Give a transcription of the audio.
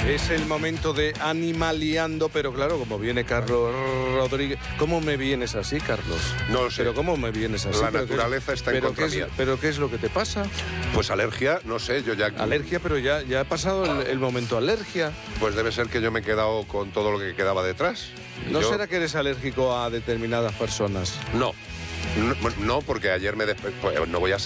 Es el momento de Animaliando, pero claro, como viene Carlos Rodríguez... ¿Cómo me vienes así, Carlos? No lo sé. ¿Pero cómo me vienes así? La naturaleza está en contra mía. ¿Pero qué es lo que te pasa? Pues alergia, no sé, yo ya... Alergia, pero ya ha pasado el momento alergia. Pues debe ser que yo me he quedado con todo lo que quedaba detrás. ¿No será que eres alérgico a determinadas personas? No, porque ayer me desperté... Pues no voy a